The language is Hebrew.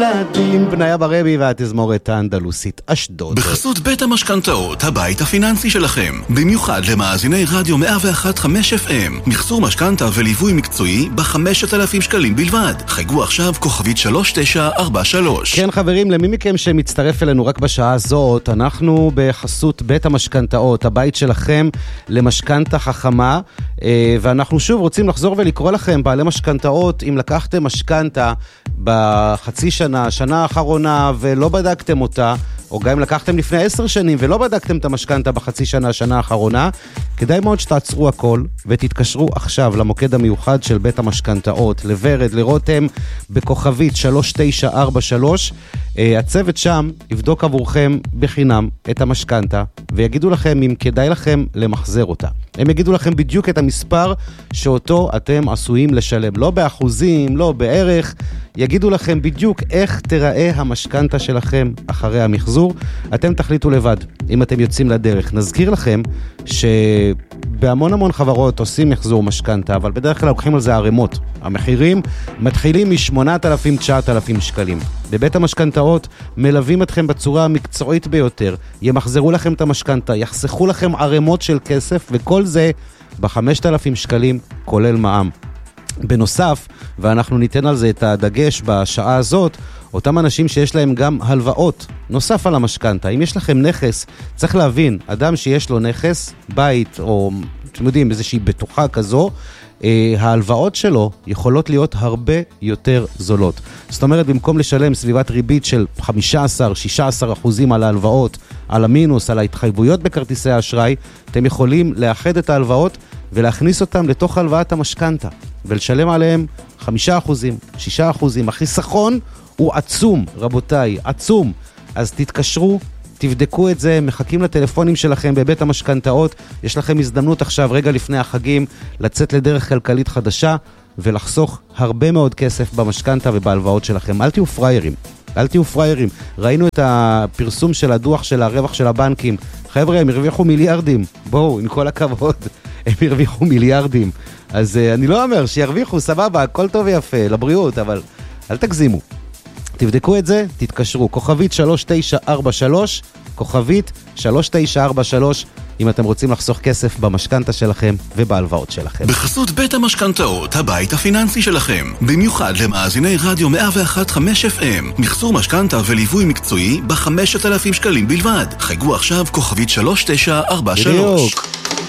בניה ברבי והתזמורת האנדלוסית אשדוד. בחסות בית המשכנתאות, הבית הפיננסי שלכם. במיוחד למאזיני רדיו 101.5 FM. מחסור משכנתה וליווי מקצועי ב5,000 שקלים בלבד. חייגו עכשיו כוכבית 3943. כן חברים, למי מכם שמצטרף אלינו רק בשעה הזאת, אנחנו בחסות בית המשכנתאות, הבית שלכם למשכנתה חכמה, ואנחנו שוב רוצים לחזור ולקרוא לכם, בעלי משכנתאות, אם לקחתם משכנתה בחצי שנה, שנה האחרונה ולא בדקתם אותה, או גם אם לקחתם לפני 10 שנים ולא בדקתם את המשכנתה בחצי שנה, שנה האחרונה, כדאי מאוד שתעצרו הכל ותתקשרו עכשיו למוקד המיוחד של בית המשכנתאות, לוורד, לרותם, בכוכבית 3943. הצוות שם יבדוק עבורכם בחינם את המשכנתה ויגידו לכם אם כדאי לכם למחזר אותה. הם יגידו לכם בדיוק את המספר שאותו אתם עשויים לשלם, לא באחוזים, לא בערך, יגידו לכם בדיוק איך תראה המשכנתה שלכם אחרי המחזור. אתם תחליטו לבד אם אתם יוצאים לדרך. נזכיר לכם שבהמון חברות עושים מחזור משכנתה, אבל בדרך כלל לוקחים על זה ערימות. המחירים מתחילים מ8,000-9,000 שקלים. בבית המשכנתאות מלווים אתכם בצורה המקצועית ביותר, ימחזרו לכם את המשכנתה, יחסכו לכם ערימות של כסף, וכל זה ב5,000 שקלים כולל מע"מ. בנוסף, ואנחנו ניתן על זה את הדגש בשעה הזאת, אותם אנשים שיש להם גם הלוואות נוסף על המשכנתה. אם יש לכם נכס, צריך להבין, אדם שיש לו נכס, בית או אתם יודעים איזושהי בטוחה כזו, ההלוואות שלו יכולות להיות הרבה יותר זולות. זאת אומרת, במקום לשלם סביבת ריבית של 15-16% על ההלוואות, על המינוס, על ההתחייבויות בכרטיסי האשראי, אתם יכולים לאחד את ההלוואות ולהכניס אותם לתוך הלוואת המשכנתה, ולשלם עליהם 5%, 6%. החיסכון הוא עצום, רבותיי, עצום. אז תתקשרו, תבדקו את זה, מחכים לטלפונים שלכם בבית המשכנתאות. יש לכם הזדמנות עכשיו, רגע לפני החגים, לצאת לדרך כלכלית חדשה ולחסוך הרבה מאוד כסף במשכנתה ובהלוואות שלכם. אל תהיו פריירים, אל תהיו פריירים. ראינו את הפרסום של הדוח של הרווח של הבנקים. חבר'ה, הם הרוויחו מיליארדים. בואו, עם כל הכבוד, הם הרוויחו מיליארדים. אז אני לא אומר שירוויחו, סבבה, הכל טוב ויפה, לבריאות, אבל אל תגזימו. תבדקו את זה, תתקשרו, כוכבית 3943, כוכבית 3943, אם אתם רוצים לחסוך כסף במשכנתה שלכם ובהלוואות שלכם. בחסות בית המשכנתאות, הבית הפיננסי שלכם. במיוחד למאזיני רדיו 101.5 FM. מחסור משכנתה וליווי מקצועי ב5,000 שקלים בלבד. חייגו עכשיו כוכבית 3943. בדיוק.